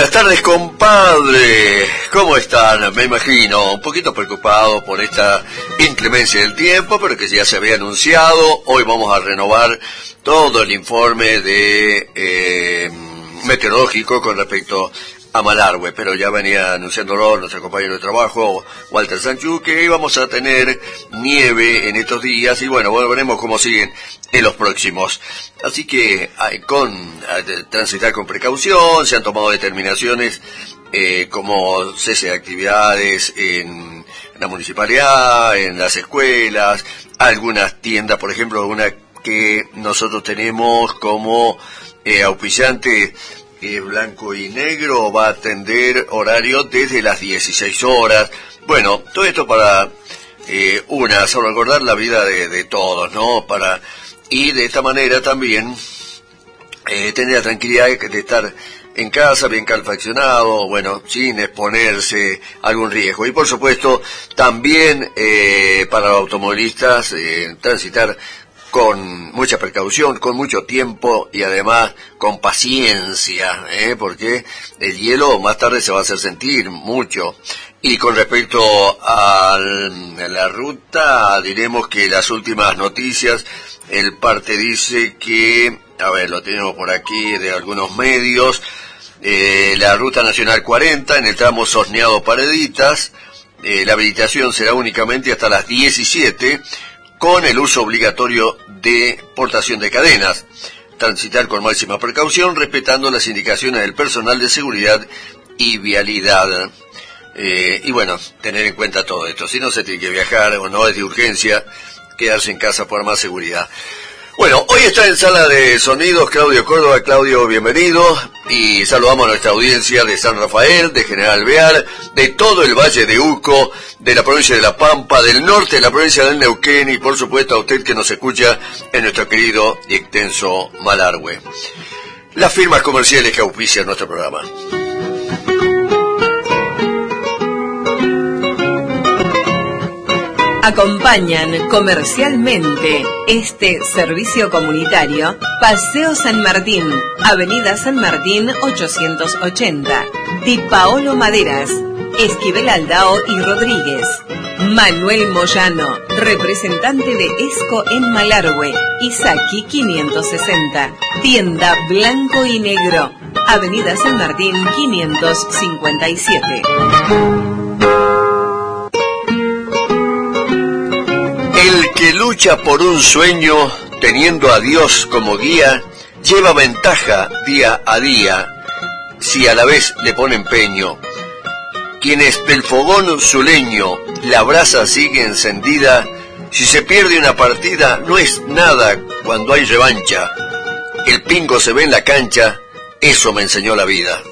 Buenas tardes, compadre. ¿Cómo están? Me imagino, un poquito preocupado por esta inclemencia del tiempo, pero que ya se había anunciado. Hoy vamos a renovar todo el informe de meteorológico con respecto a Malargüe, pero ya venía anunciándolo nuestro compañero de trabajo, Walter Sanchú, que íbamos a tener nieve en estos días, y bueno, veremos cómo siguen en los próximos. Así que transitar con precaución, se han tomado determinaciones como cese de actividades en la municipalidad, en las escuelas, algunas tiendas, por ejemplo, una que nosotros tenemos como auspiciante, Blanco y Negro, va a atender horario desde las 16 horas. Bueno, todo esto para salvaguardar la vida de todos, ¿no? Y de esta manera también tener la tranquilidad de estar en casa, bien calefaccionado, bueno, sin exponerse a algún riesgo. Y por supuesto, también para los automovilistas, transitar con mucha precaución, con mucho tiempo y además con paciencia, porque el hielo más tarde se va a hacer sentir mucho. Y con respecto a la ruta, diremos que las últimas noticias, el parte dice que, lo tenemos por aquí de algunos medios, la ruta nacional 40 en el tramo Sosneado-Pareditas, la habilitación será únicamente hasta las 17, con el uso obligatorio de portación de cadenas. Transitar con máxima precaución, respetando las indicaciones del personal de seguridad y vialidad. Y bueno, tener en cuenta todo esto. Si no se tiene que viajar o no es de urgencia, quedarse en casa por más seguridad. Bueno, hoy está en sala de sonidos Claudio Córdoba. Claudio, bienvenido. Y saludamos a nuestra audiencia de San Rafael, de General Alvear, de todo el Valle de Uco, de la provincia de La Pampa, del norte de la provincia del Neuquén y por supuesto a usted que nos escucha en nuestro querido y extenso Malargüe. Las firmas comerciales que auspician nuestro programa. Acompañan comercialmente este servicio comunitario Paseo San Martín, Avenida San Martín 880, Di Paolo Maderas, Esquivel Aldao y Rodríguez. Manuel Moyano, representante de ESCO en Malargüe, Isaki 560, Tienda Blanco y Negro, Avenida San Martín 557. El que lucha por un sueño, teniendo a Dios como guía, lleva ventaja día a día, si a la vez le pone empeño. Quienes del fogón su leño, la brasa sigue encendida, si se pierde una partida no es nada cuando hay revancha. El pingo se ve en la cancha, eso me enseñó la vida.